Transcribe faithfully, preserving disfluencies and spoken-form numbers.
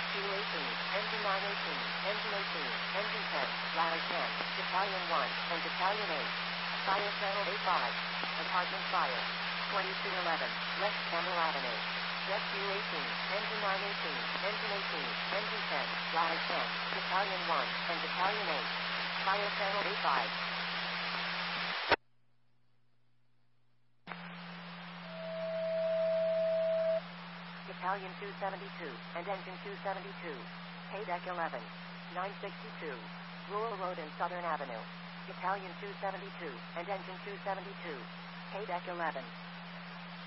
Q eighteen, Engine nine eighteen, Engine eighteen, Engine ten, Ladder ten, Battalion one, and Battalion eight. Fire Channel A five. Apartment fire. twenty-two eleven, West Campbell Avenue. Jet Q eighteen, Engine nine eighteen, Engine eighteen, Engine ten, Ladder ten, Battalion one, and Battalion eight. Fire Channel A five. Battalion two seventy-two, and Engine two seventy-two. K-Deck eleven. nine sixty-two. Rural Road and Southern Avenue. Battalion two seventy-two, and Engine two seventy-two. K-Deck eleven.